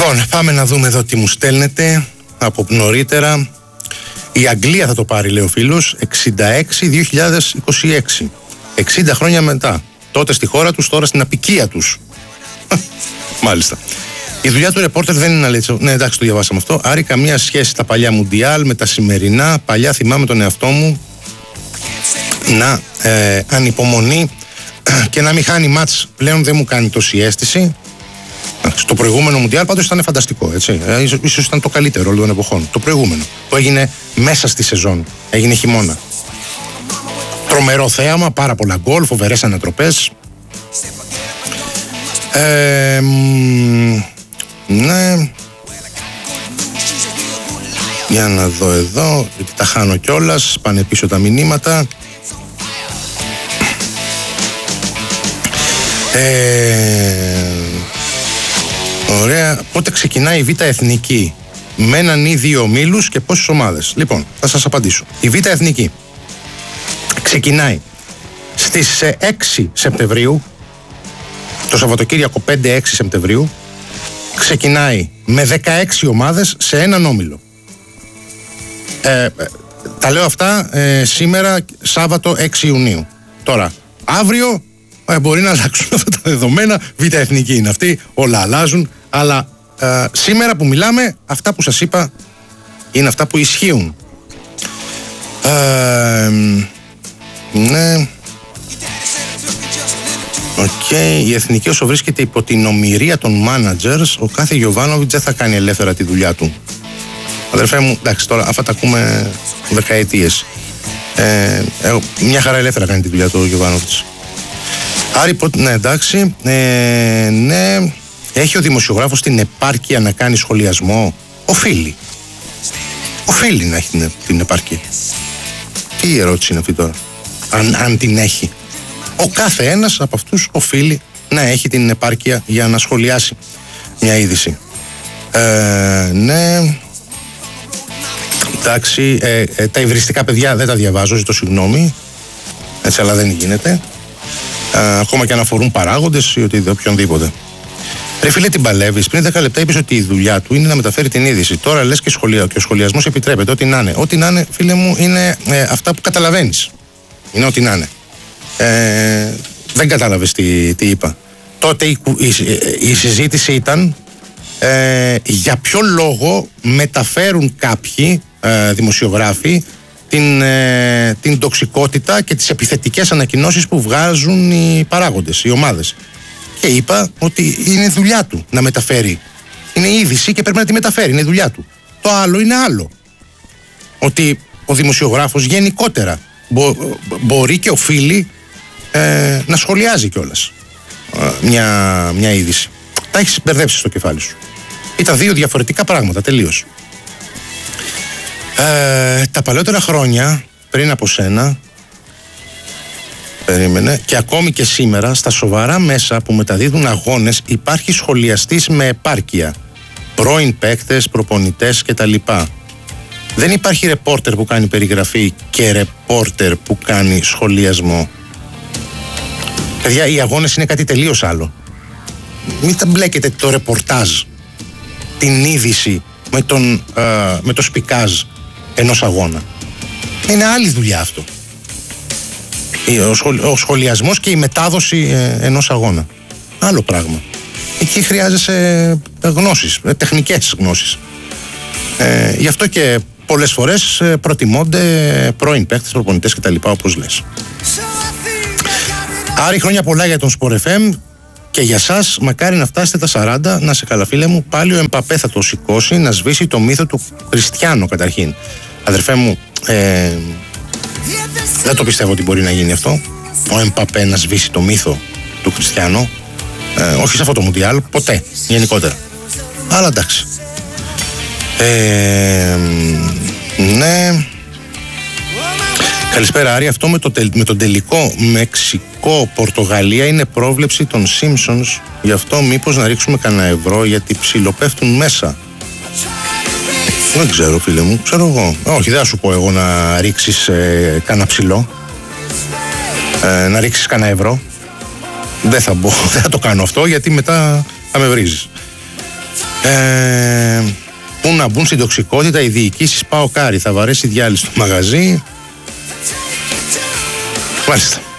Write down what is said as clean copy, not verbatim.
Λοιπόν, πάμε να δούμε εδώ τι μου στέλνετε από νωρίτερα. Η Αγγλία θα το πάρει, λέει ο φίλος, 66-2026. 60 χρόνια μετά. Τότε στη χώρα τους, τώρα στην απικία τους. Μάλιστα. Η δουλειά του ρεπόρτερ δεν είναι αλήθεια. Ναι, εντάξει, το διαβάσαμε αυτό. Άρη, καμία σχέση τα παλιά Μουντιάλ με τα σημερινά. Παλιά θυμάμαι τον εαυτό μου να ανυπομονεί και να μην χάνει μάτς. Πλέον δεν μου κάνει τόση αίσθηση. Στο προηγούμενο Μουντιάλ πάντως ήταν φανταστικό, έτσι. Ίσως ήταν το καλύτερο όλων των εποχών. Το προηγούμενο, που έγινε μέσα στη σεζόν. Έγινε χειμώνα. Τρομερό θέαμα, πάρα πολλά γκολ, φοβερές ανατροπές. Ναι. Για να δω εδώ, γιατί τα χάνω κιόλας, πάνε πίσω τα μηνύματα. Ωραία. Πότε ξεκινάει η Β' Εθνική? Με έναν ή δύο ομίλους και πόσες ομάδες? Λοιπόν, θα σας απαντήσω. Η Β' Εθνική ξεκινάει στις 6 Σεπτεμβρίου, το Σαββατοκύριακο 5-6 Σεπτεμβρίου. Ξεκινάει με 16 ομάδες σε έναν όμιλο. Τα λέω αυτά σήμερα, Σάββατο 6 Ιουνίου. Τώρα, αύριο μπορεί να αλλάξουν αυτά τα δεδομένα. Β' Εθνική είναι αυτή, όλα αλλάζουν. Αλλά σήμερα που μιλάμε, αυτά που σας είπα είναι αυτά που ισχύουν. Ναι. Η Εθνική όσο βρίσκεται υπό την ομηρία των managers, ο κάθε Γιοβάνοβιτς δεν θα κάνει ελεύθερα τη δουλειά του. Αδερφέ μου, εντάξει, τώρα αυτά τα ακούμε δεκαετίες. Μια χαρά ελεύθερα κάνει τη δουλειά του ο Γιοβάνοβιτς. Άρη, ναι, εντάξει. Ναι. Έχει ο δημοσιογράφος την επάρκεια να κάνει σχολιασμό? Οφείλει. Οφείλει να έχει την επάρκεια. Τι ερώτηση είναι αυτή τώρα? Αν την έχει. Ο κάθε ένας από αυτούς οφείλει να έχει την επάρκεια για να σχολιάσει μια είδηση. Ναι. Εντάξει. Τα υβριστικά, παιδιά, δεν τα διαβάζω, ζητώ συγγνώμη. Έτσι, αλλά δεν γίνεται. Ακόμα και αν αφορούν παράγοντες ή οποιονδήποτε. Ρε φίλε, την παλεύεις. Πριν 10 λεπτά είπες ότι η δουλειά του είναι να μεταφέρει την είδηση. Τώρα λες και ο σχολιασμός επιτρέπεται. Ό,τι να είναι. Ό,τι να είναι, φίλε μου, είναι αυτά που καταλαβαίνεις. Είναι ό,τι να είναι. Δεν κατάλαβες τι είπα. Τότε η συζήτηση ήταν για ποιο λόγο μεταφέρουν κάποιοι δημοσιογράφοι την τοξικότητα και τις επιθετικές ανακοινώσεις που βγάζουν οι παράγοντες, οι ομάδες. Και είπα ότι είναι δουλειά του να μεταφέρει. Είναι είδηση και πρέπει να τη μεταφέρει, είναι δουλειά του. Το άλλο είναι άλλο. Ότι ο δημοσιογράφος γενικότερα μπορεί και οφείλει να σχολιάζει κιόλας μια είδηση. Τα έχεις μπερδέψει στο κεφάλι σου. Ήταν δύο διαφορετικά πράγματα, τελείως. Τα παλαιότερα χρόνια, πριν από σένα, περίμενε, και ακόμη και σήμερα, στα σοβαρά μέσα που μεταδίδουν αγώνες υπάρχει σχολιαστής με επάρκεια. Πρώην παίκτες, προπονητές κτλ. Δεν υπάρχει ρεπόρτερ που κάνει περιγραφή και ρεπόρτερ που κάνει σχολιασμό. Παιδιά, οι αγώνες είναι κάτι τελείως άλλο. Μην τα μπλέκετε το ρεπορτάζ, την είδηση με το σπικάζ ενός αγώνα. Είναι άλλη δουλειά αυτό. Ο σχολιασμός και η μετάδοση ενός αγώνα. Άλλο πράγμα. Εκεί χρειάζεσαι γνώσεις, τεχνικές γνώσεις. Γι' αυτό και πολλές φορές προτιμώνται πρώην παίκτες, προπονητές κτλ. Όπως λες. Άρη, χρόνια πολλά για τον Sport FM και για σας. Μακάρι να φτάσετε τα 40. Να σε καλά, φίλε μου. Πάλι ο Εμπαπέ θα το σηκώσει να σβήσει το μύθο του Κριστιάνο καταρχήν. Αδερφέ μου, δεν το πιστεύω ότι μπορεί να γίνει αυτό. Ο Εμπαπέ να σβήσει το μύθο του Κριστιάνο. Όχι σε αυτό το Μουντιάλ, ποτέ, γενικότερα. Αλλά εντάξει. Ναι. Καλησπέρα, Άρη. Αυτό με τον τελικό Μεξικό-Πορτογαλία είναι πρόβλεψη των Simpsons. Γι' αυτό μήπως να ρίξουμε κανένα ευρώ, γιατί ψιλοπέφτουν μέσα. Δεν ξέρω, φίλε μου, ξέρω εγώ. Όχι, δεν θα σου πω εγώ να ρίξεις κανένα ψηλό. Να ρίξεις κανένα ευρώ. Δεν θα το κάνω αυτό, γιατί μετά θα με βρίζεις. Πού να μπουν στην τοξικότητα οι διοικήσεις ΠΑΟΚ Άρη. Θα βαρέσει διάλυση στο μαγαζί. Μάλιστα.